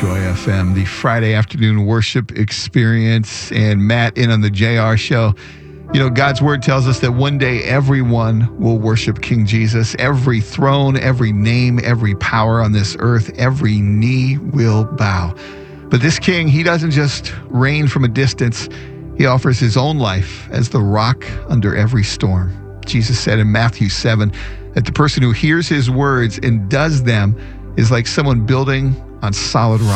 Joy FM, the Friday afternoon worship experience, and Matt in on the JR show. You know, God's word tells us that one day everyone will worship King Jesus. Every throne, every name, every power on this earth, every knee will bow. But this king, he doesn't just reign from a distance. He offers his own life as the rock under every storm. Jesus said in Matthew 7 that the person who hears his words and does them is like someone building on solid rock.